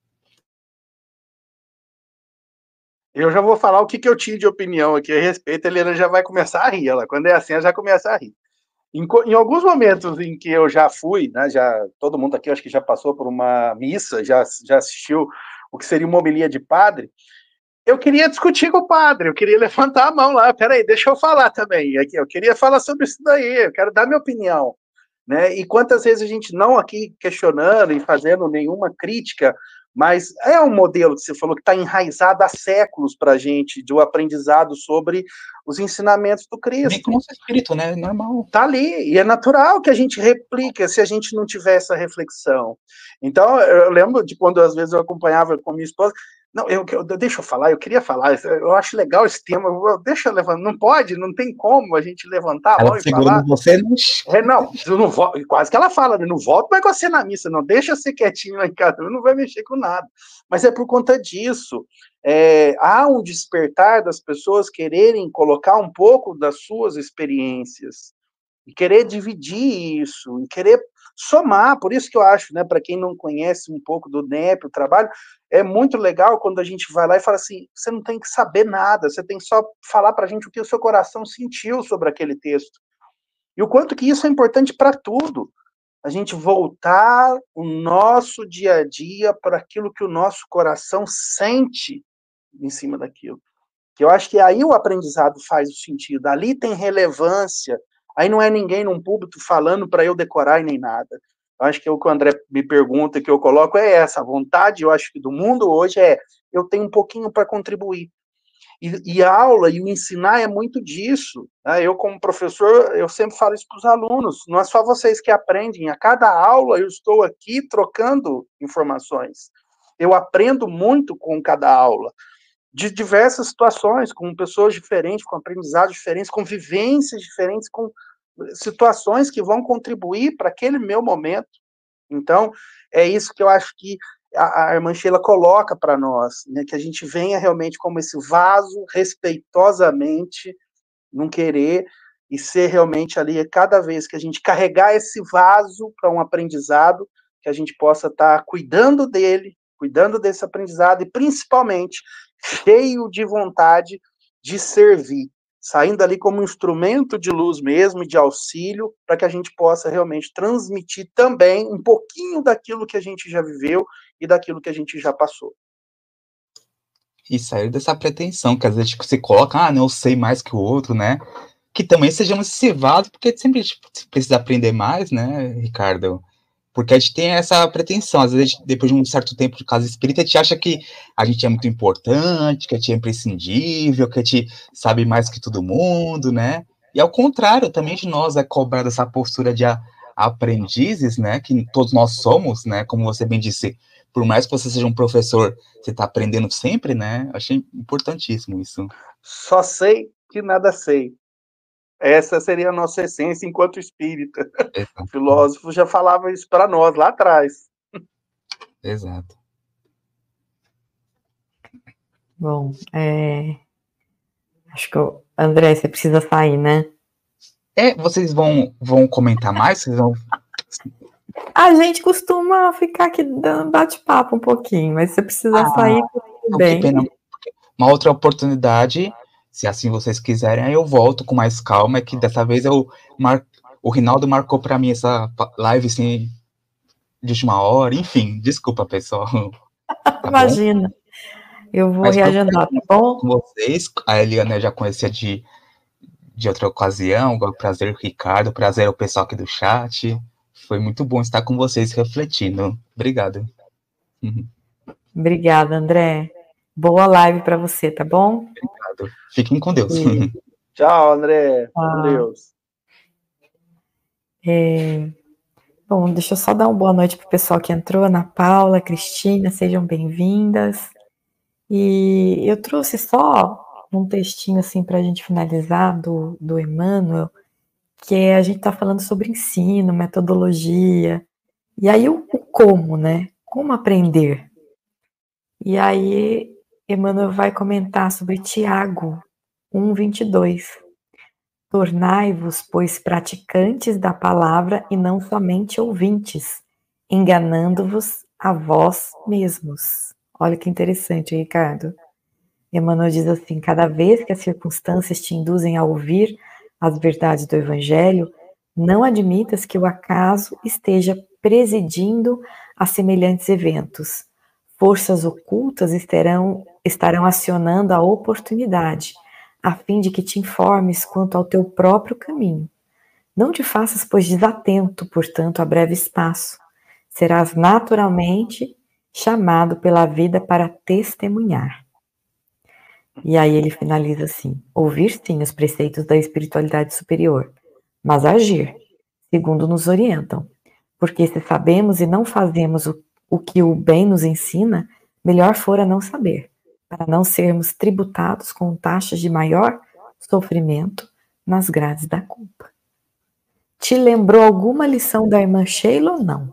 Eu já vou falar o que, que eu tinha de opinião aqui a respeito, a Helena já vai começar a rir, ela, quando é assim, ela já começa a rir. Em, em alguns momentos em que eu já fui, né, já, todo mundo aqui acho que já passou por uma missa, já, já assistiu o que seria uma homilia de padre, eu queria discutir com o padre, eu queria levantar a mão lá, peraí, deixa eu falar também, eu queria falar sobre isso daí, eu quero dar minha opinião, né, e quantas vezes a gente não aqui questionando e fazendo nenhuma crítica, mas é um modelo que você falou que está enraizado há séculos para a gente, de um aprendizado sobre os ensinamentos do Cristo. Vem com o nosso espírito, né? Normal. Está ali, e é natural que a gente replique se a gente não tiver essa reflexão. Então, eu lembro de quando às vezes eu acompanhava com minha esposa, não, eu, eu, deixa eu falar, eu queria falar, eu acho legal esse tema, eu, deixa eu levantar, não pode, não tem como a gente levantar a mão Ela e segurando falar. Você, não... É, não, eu não vou, quase que ela fala, né, não volto mais com você na missa, não, deixa ser quietinho lá em casa, não vai mexer com nada. Mas é por conta disso, é, há um despertar das pessoas quererem colocar um pouco das suas experiências, e querer dividir isso, e querer somar, por isso que eu acho, né, para quem não conhece um pouco do N E P, o trabalho, é muito legal quando a gente vai lá e fala assim, você não tem que saber nada, você tem que só falar para a gente o que o seu coração sentiu sobre aquele texto. E o quanto que isso é importante para tudo. A gente voltar o nosso dia a dia para aquilo que o nosso coração sente em cima daquilo. Que eu acho que aí o aprendizado faz o sentido, ali tem relevância, aí não é ninguém num púlpito falando para eu decorar e nem nada. Eu acho que o que o André me pergunta, que eu coloco, é essa, a vontade, eu acho que do mundo hoje é, eu tenho um pouquinho para contribuir. E, e a aula e o ensinar é muito disso. Né? Eu, como professor, eu sempre falo isso para os alunos, não é só vocês que aprendem, a cada aula eu estou aqui trocando informações. Eu aprendo muito com cada aula, de diversas situações, com pessoas diferentes, com aprendizados diferentes, com vivências diferentes, com situações que vão contribuir para aquele meu momento. Então, é isso que eu acho que a, a irmã Sheila coloca para nós, né, que a gente venha realmente como esse vaso, respeitosamente, não querer, e ser realmente ali, cada vez que a gente carregar esse vaso para um aprendizado, que a gente possa estar tá cuidando dele, cuidando desse aprendizado, e principalmente cheio de vontade de servir, saindo ali como um instrumento de luz mesmo, de auxílio, para que a gente possa realmente transmitir também um pouquinho daquilo que a gente já viveu e daquilo que a gente já passou. E sair dessa pretensão, que às vezes tipo, você coloca, ah, não, eu sei mais que o outro, né? Que também sejamos civados, porque sempre tipo, precisa aprender mais, né, Ricardo? Porque a gente tem essa pretensão, às vezes, depois de um certo tempo de casa espírita, a gente acha que a gente é muito importante, que a gente é imprescindível, que a gente sabe mais que todo mundo, né? E ao contrário, também de nós é cobrada essa postura de a, aprendizes, né? Que todos nós somos, né? Como você bem disse, por mais que você seja um professor, você está aprendendo sempre, né? Achei importantíssimo isso. Só sei que nada sei. Essa seria a nossa essência enquanto espírita. Exato. O filósofo já falava isso para nós lá atrás. Exato. Bom, é... acho que o André, você precisa sair, né? É, vocês vão, vão comentar mais? Vocês vão... A gente costuma ficar aqui dando bate-papo um pouquinho, mas se você precisar ah, sair, tudo bem. Que pena. Uma outra oportunidade, se assim vocês quiserem, aí eu volto com mais calma, é que dessa vez eu mar... o Rinaldo marcou para mim essa live assim, de última hora, enfim, desculpa, pessoal. Tá Imagina, bom? Eu vou Mas reagendar, tá bom? Com vocês, a Eliana eu já conhecia de, de outra ocasião, prazer, Ricardo, prazer ao pessoal aqui do chat, foi muito bom estar com vocês refletindo, obrigado. Uhum. Obrigada, André. Boa live para você, tá bom? Obrigado. Fiquem com Deus. Tchau, André. Ah. Com Deus. É... Bom, deixa eu só dar uma boa noite para o pessoal que entrou, Ana Paula, Cristina, sejam bem-vindas. E eu trouxe só um textinho assim para a gente finalizar do, do Emmanuel, que é, a gente está falando sobre ensino, metodologia, e aí o, o como, né? Como aprender? E aí Emmanuel vai comentar sobre Tiago um, vinte e dois. Tornai-vos, pois, praticantes da palavra e não somente ouvintes, enganando-vos a vós mesmos. Olha que interessante, Ricardo. Emmanuel diz assim, cada vez que as circunstâncias te induzem a ouvir as verdades do Evangelho, Não admitas que o acaso esteja presidindo a semelhantes eventos. Forças ocultas estarão, estarão acionando a oportunidade, a fim de que te informes quanto ao teu próprio caminho. Não te faças, pois, desatento, portanto, a breve espaço. Serás naturalmente chamado pela vida para testemunhar. E aí ele finaliza assim: ouvir sim os preceitos da espiritualidade superior, mas agir, segundo nos orientam. Porque se sabemos e não fazemos o, o que o bem nos ensina, melhor fora não saber, para não sermos tributados com taxas de maior sofrimento nas grades da culpa. Te lembrou alguma lição da irmã Sheila ou não?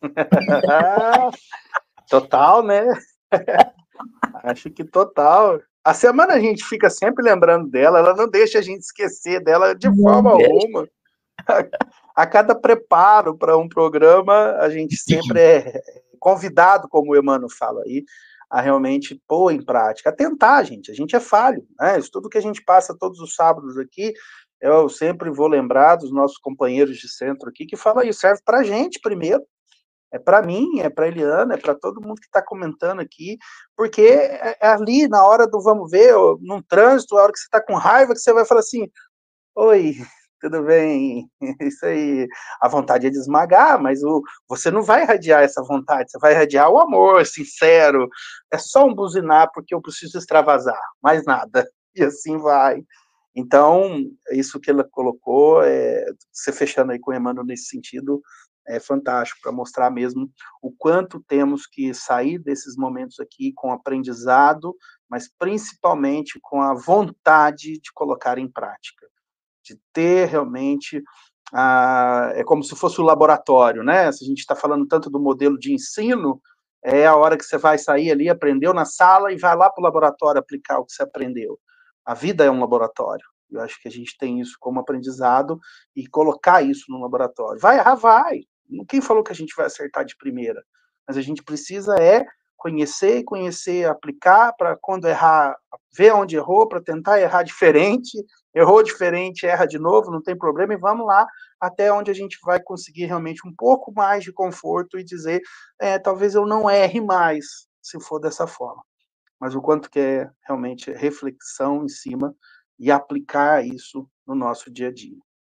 Total, né? Acho que total. A semana a gente fica sempre lembrando dela, ela não deixa a gente esquecer dela de forma alguma. A cada preparo para um programa, a gente sempre é convidado, como o Emmanuel fala aí, a realmente pôr em prática, a tentar, gente. A gente é falho, né? Isso tudo que a gente passa todos os sábados aqui, eu sempre vou lembrar dos nossos companheiros de centro aqui, que fala isso, serve para a gente primeiro. É para mim, é para a Eliana, é para todo mundo que está comentando aqui, porque é ali, na hora do vamos ver, num trânsito, a hora que você está com raiva, que você vai falar assim, oi, tudo bem? Isso aí, a vontade é de esmagar, mas o, você não vai irradiar essa vontade, você vai irradiar o amor sincero, é só um buzinar porque eu preciso extravasar, mais nada, e assim vai. Então, isso que ela colocou, é, você fechando aí com o Emmanuel nesse sentido, é fantástico, para mostrar mesmo o quanto temos que sair desses momentos aqui com aprendizado, mas principalmente com a vontade de colocar em prática, de ter realmente, ah, é como se fosse o laboratório, né? Se a gente está falando tanto do modelo de ensino, é a hora que você vai sair ali, aprendeu na sala e vai lá para o laboratório aplicar o que você aprendeu. A vida é um laboratório. Eu acho que a gente tem isso como aprendizado e colocar isso no laboratório. Vai errar, vai. Quem falou que a gente vai acertar de primeira? Mas a gente precisa é conhecer, conhecer, aplicar, para quando errar, ver onde errou, para tentar errar diferente, errou diferente, erra de novo, não tem problema, e vamos lá até onde a gente vai conseguir realmente um pouco mais de conforto e dizer, é, talvez eu não erre mais, se for dessa forma. Mas o quanto que é realmente reflexão em cima e aplicar isso no nosso dia a dia.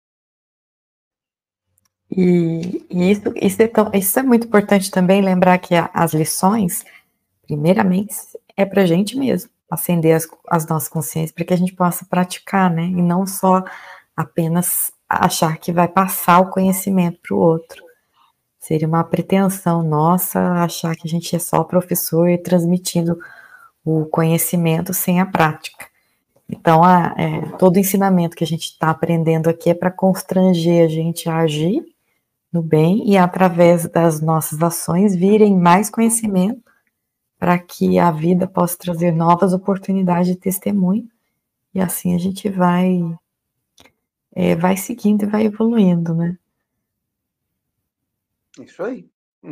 E, e isso, isso, é tão, isso é muito importante também, lembrar que a, as lições, primeiramente, é para a gente mesmo, acender as, as nossas consciências, para que a gente possa praticar, né, e não só apenas achar que vai passar o conhecimento para o outro. Seria uma pretensão nossa achar que a gente é só professor e transmitindo o conhecimento sem a prática. Então, a, é, todo ensinamento que a gente está aprendendo aqui é para constranger a gente a agir no bem e, através das nossas ações, virem mais conhecimento para que a vida possa trazer novas oportunidades de testemunho, e assim a gente vai, é, vai seguindo e vai evoluindo, né? Isso aí.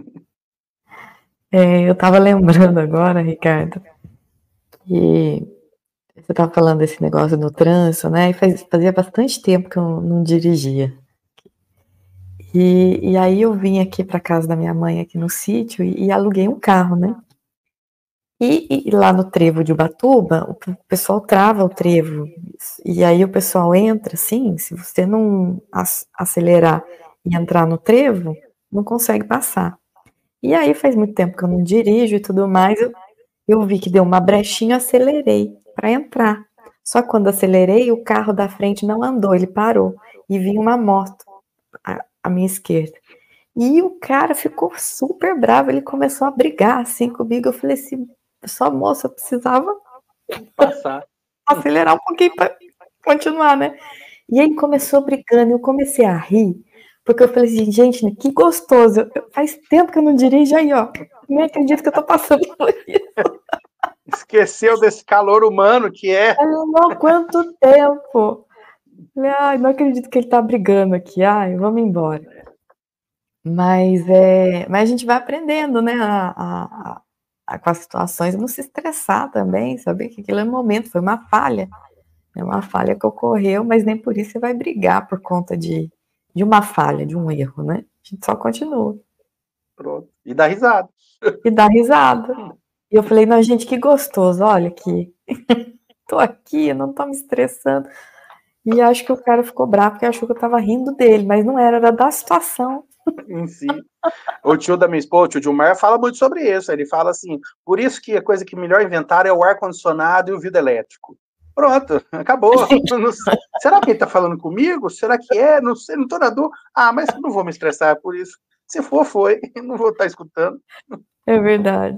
É, eu estava lembrando agora, Ricardo, que você estava falando desse negócio no trânsito, né? E faz, fazia bastante tempo que eu não dirigia. E, e aí eu vim aqui para casa da minha mãe, aqui no sítio, e, e aluguei um carro, né? E, e lá no trevo de Ubatuba, o pessoal trava o trevo. E aí o pessoal entra, assim, se você não acelerar e entrar no trevo, não consegue passar. E aí faz muito tempo que eu não dirijo e tudo mais, eu, eu vi que deu uma brechinha, acelerei para entrar. Só que quando acelerei, o carro da frente não andou, ele parou. E vinha uma moto à, à minha esquerda. E o cara ficou super bravo, ele começou a brigar assim comigo. Eu falei assim, só moça, eu precisava passar, acelerar um pouquinho para continuar, né? E aí começou brigando, eu comecei a rir, porque eu falei assim, gente, que gostoso, eu, faz tempo que eu não dirijo, aí ó, nem acredito que eu tô passando por isso. Esqueceu desse calor humano que é. Não, quanto tempo. Ai, não acredito que ele tá brigando aqui, ai, vamos embora. Mas, é, mas a gente vai aprendendo, né, a, a, a, com as situações, não se estressar também, saber que aquele é um momento, foi uma falha, é uma falha que ocorreu, mas nem por isso você vai brigar por conta de, de uma falha, de um erro, né? A gente só continua. Pronto. E dá risada. E dá risada. E eu falei, não, gente, que gostoso, olha aqui. Tô aqui, eu não tô me estressando. E acho que o cara ficou bravo porque achou que eu tava rindo dele, mas não era, era da situação. Em si. O tio da minha esposa, o tio Gilmar, fala muito sobre isso. Ele fala assim, por isso que a coisa que melhor inventaram é o ar-condicionado e o vidro elétrico. Pronto, acabou. Não, será que ele tá falando comigo? Será que é? Não sei, não tô na dúvida. Ah, mas não vou me estressar por isso. Se for, foi. Não vou estar escutando. É verdade.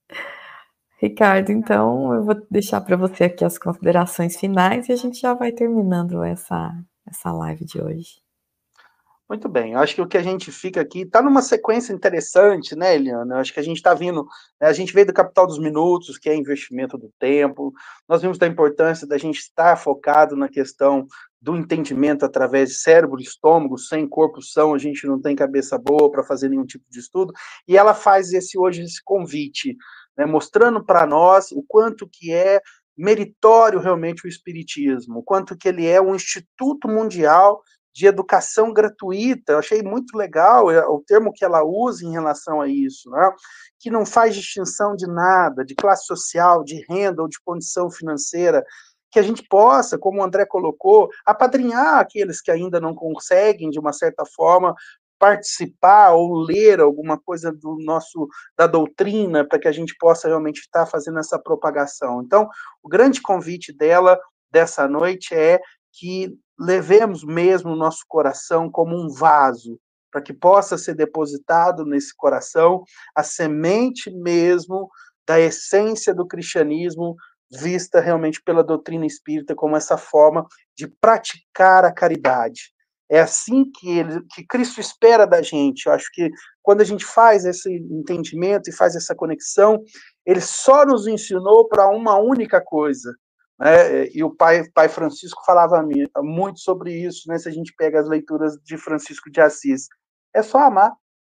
Ricardo, então eu vou deixar para você aqui as considerações finais e a gente já vai terminando essa, essa live de hoje. Muito bem, eu acho que o que a gente fica aqui está numa sequência interessante, né, Eliana? Eu acho que a gente está vindo, né, a gente veio do Capital dos Minutos, que é investimento do tempo, nós vimos da importância da gente estar focado na questão do entendimento através de cérebro e estômago, sem corpo são, a gente não tem cabeça boa para fazer nenhum tipo de estudo, e ela faz esse hoje esse convite, né, mostrando para nós o quanto que é meritório realmente o espiritismo, o quanto que ele é um instituto mundial de educação gratuita. Eu achei muito legal o termo que ela usa em relação a isso, né? Que não faz distinção de nada, de classe social, de renda ou de condição financeira, que a gente possa, como o André colocou, apadrinhar aqueles que ainda não conseguem, de uma certa forma, participar ou ler alguma coisa do nosso, da doutrina, para que a gente possa realmente estar fazendo essa propagação. Então, o grande convite dela, dessa noite, é que levemos mesmo o nosso coração como um vaso, para que possa ser depositado nesse coração a semente mesmo da essência do cristianismo, vista realmente pela doutrina espírita como essa forma de praticar a caridade. É assim que, ele, que Cristo espera da gente. Eu acho que quando a gente faz esse entendimento e faz essa conexão, ele só nos ensinou para uma única coisa, né? E o pai, pai Francisco falava muito sobre isso, né? Se a gente pega as leituras de Francisco de Assis, é só amar.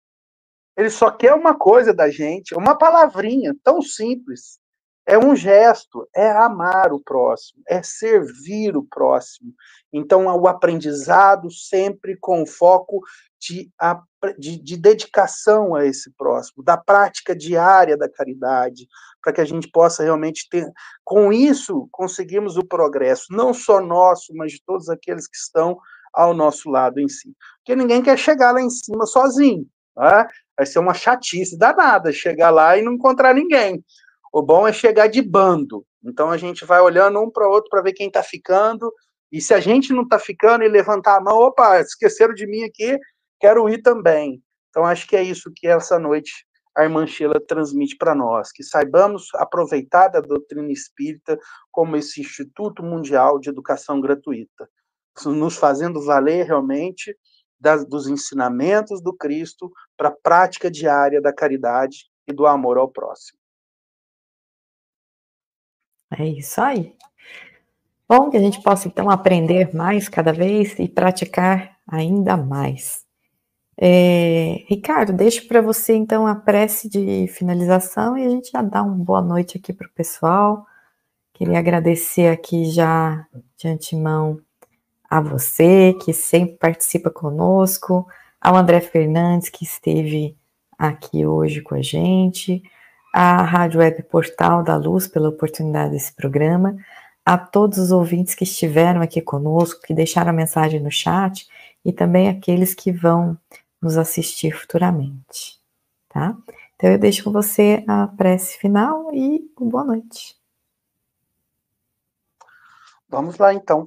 Ele só quer uma coisa da gente, uma palavrinha tão simples. É um gesto, é amar o próximo, é servir o próximo. Então, o aprendizado sempre com foco de, de, de dedicação a esse próximo, da prática diária da caridade, para que a gente possa realmente ter, com isso, conseguirmos o progresso, não só nosso, mas de todos aqueles que estão ao nosso lado em si. Porque ninguém quer chegar lá em cima sozinho, tá? Vai ser uma chatice danada chegar lá e não encontrar ninguém. O bom é chegar de bando. Então a gente vai olhando um para o outro para ver quem está ficando. E se a gente não está ficando e levantar a mão, opa, esqueceram de mim aqui, quero ir também. Então acho que é isso que essa noite a irmã Sheila transmite para nós, que saibamos aproveitar da doutrina espírita como esse Instituto Mundial de Educação Gratuita, nos fazendo valer realmente das, dos ensinamentos do Cristo para a prática diária da caridade e do amor ao próximo. É isso aí. Bom, que a gente possa, então, aprender mais cada vez e praticar ainda mais. É, Ricardo, deixo para você, então, a prece de finalização e a gente já dá uma boa noite aqui para o pessoal. Queria agradecer aqui já, de antemão, a você, que sempre participa conosco, ao André Fernandes, que esteve aqui hoje com a gente, à Rádio Web Portal da Luz, pela oportunidade desse programa, a todos os ouvintes que estiveram aqui conosco, que deixaram a mensagem no chat, e também aqueles que vão nos assistir futuramente, tá? Então eu deixo com você a prece final e boa noite. Vamos lá, então.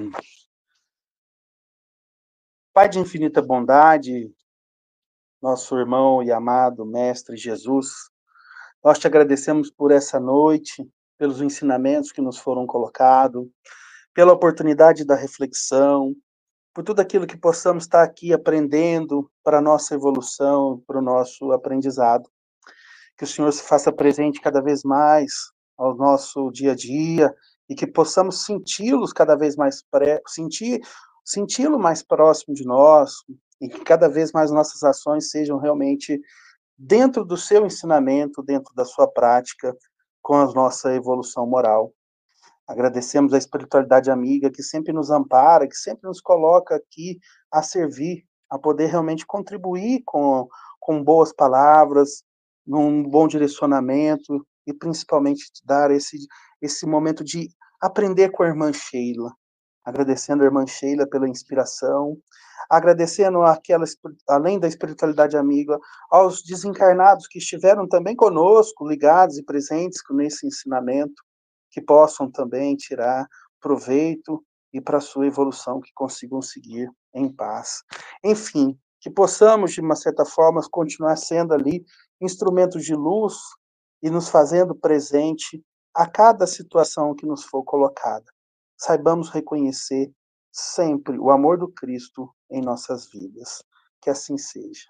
Pai de infinita bondade, nosso irmão e amado Mestre Jesus, nós te agradecemos por essa noite, pelos ensinamentos que nos foram colocados, pela oportunidade da reflexão, por tudo aquilo que possamos estar aqui aprendendo para a nossa evolução, para o nosso aprendizado. Que o Senhor se faça presente cada vez mais ao nosso dia a dia e que possamos senti-los cada vez mais, pré, sentir, senti-lo mais próximo de nós e que cada vez mais nossas ações sejam realmente dentro do seu ensinamento, dentro da sua prática, com a nossa evolução moral. Agradecemos a espiritualidade amiga que sempre nos ampara, que sempre nos coloca aqui a servir, a poder realmente contribuir com, com boas palavras, num bom direcionamento e principalmente dar esse, esse momento de aprender com a irmã Sheila. Agradecendo a irmã Sheila pela inspiração, agradecendo aquela, além da espiritualidade amiga, aos desencarnados que estiveram também conosco, ligados e presentes nesse ensinamento, que possam também tirar proveito e para a sua evolução que consigam seguir em paz. Enfim, que possamos, de uma certa forma, continuar sendo ali instrumentos de luz e nos fazendo presente a cada situação que nos for colocada. Saibamos reconhecer sempre o amor do Cristo em nossas vidas. Que assim seja.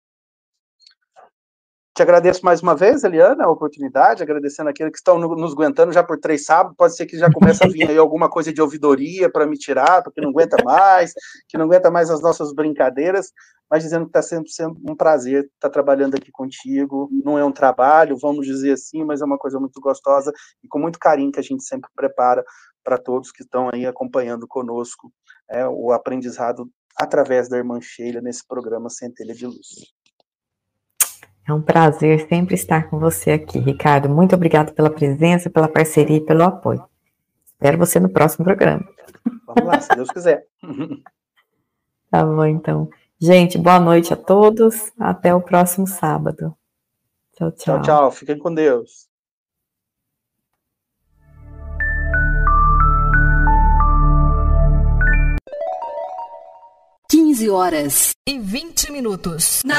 Te agradeço mais uma vez, Eliana, a oportunidade, agradecendo aqueles que estão nos aguentando já por três sábados. Pode ser que já comece a vir aí alguma coisa de ouvidoria para me tirar, porque não aguenta mais, que não aguenta mais as nossas brincadeiras, mas dizendo que está sempre sendo um prazer estar trabalhando aqui contigo. Não é um trabalho, vamos dizer assim, mas é uma coisa muito gostosa e com muito carinho que a gente sempre prepara para todos que estão aí acompanhando conosco é, o aprendizado através da irmã Sheila nesse programa Centelha de Luz. É um prazer sempre estar com você aqui, Ricardo. Muito obrigado pela presença, pela parceria e pelo apoio. Espero você no próximo programa. Vamos lá, se Deus quiser. Tá bom, então. Gente, boa noite a todos. Até o próximo sábado. Tchau, tchau. Tchau, tchau. Fiquem com Deus. quinze horas e vinte minutos.